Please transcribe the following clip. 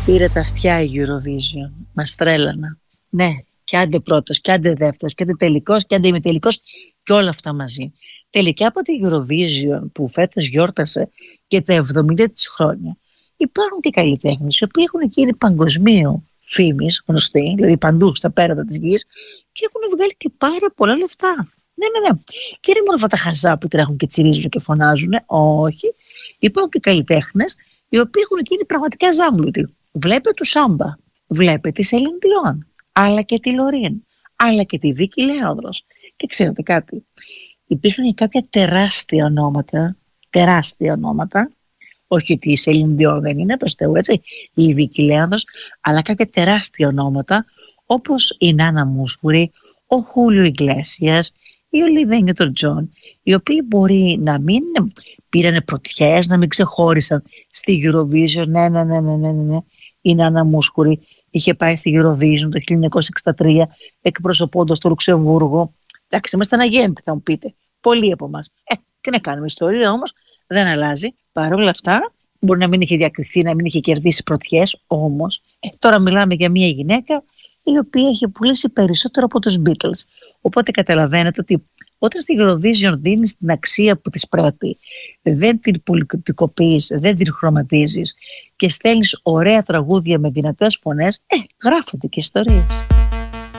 Πήρε τα αυτιά η Eurovision. Μας τρέλανα. Ναι, και άντε πρώτος, και άντε δεύτερος, και άντε τελικός, και άντε ημιτελικός, και όλα αυτά μαζί. Τελικά από τη Eurovision που φέτος γιόρτασε και τα 70 της χρόνια, υπάρχουν και καλλιτέχνες οι οποίοι έχουν γίνει παγκοσμίω φήμης, γνωστοί, δηλαδή παντού στα πέρατα της γης, και έχουν βγάλει και πάρα πολλά λεφτά. Ναι. Και είναι μόνο αυτά τα χαζά που τρέχουν και τσιρίζουν και φωνάζουν. Όχι. Υπάρχουν και καλλιτέχνες οι οποίοι έχουν γίνει πραγματικά ζάμπλουτοι. Βλέπε του Σάμπα, βλέπε τη Σελίν Διόν, αλλά και τη Λορίν, αλλά και τη Βίκη Λέονδρος. Και ξέρετε κάτι, υπήρχαν κάποια τεράστια ονόματα, όχι ότι η Σελίν Διόν δεν είναι, προς Θεού, έτσι, η Βίκη Λέονδρος, αλλά κάποια τεράστια ονόματα, όπως η Νάνα Μούσκουρη, ο Χούλιο Ιγκλέσιας, η Ολίβια Νιούτον Τζον, οι οποίοι μπορεί να μην πήρανε πρωτιές, να μην ξεχώρισαν στη Eurovision. Ναι. Η Νάνα Μούσκουρη είχε πάει στη Eurovision το 1963 εκπροσωπώντας το Λουξεμβούργο. Εντάξει, ήμασταν αγέννητοι, θα μου πείτε. Πολλοί από εμάς. Τι να κάνουμε, η ιστορία όμως δεν αλλάζει. Παρ' όλα αυτά, μπορεί να μην είχε διακριθεί, να μην είχε κερδίσει πρωτιές, όμως τώρα μιλάμε για μια γυναίκα η οποία έχει πουλήσει περισσότερο από τους Beatles. Οπότε καταλαβαίνετε ότι όταν στη Eurovision δίνεις την αξία που της πρέπει, δεν την πολιτικοποιείς, δεν την χρωματίζεις και στέλνεις ωραία τραγούδια με δυνατές φωνές, γράφονται και ιστορίες.